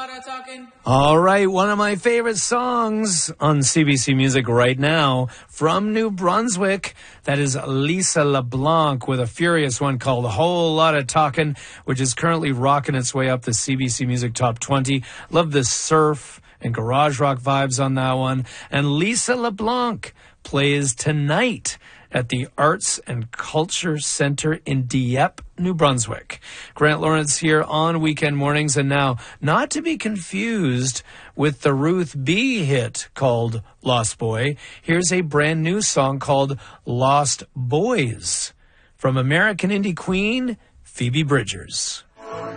All right, one of my favorite songs on CBC Music right now from New Brunswick. That is Lisa LeBlanc with a furious one called A Whole Lot of Talkin', which is currently rocking its way up the CBC Music Top 20. Love the surf and garage rock vibes on that one. And Lisa LeBlanc plays tonight at the Arts and Culture Center in Dieppe, New Brunswick. Grant Lawrence here on Weekend Mornings, and now, not to be confused with the Ruth B. hit called Lost Boy, here's a brand new song called Lost Boys from American indie queen Phoebe Bridgers.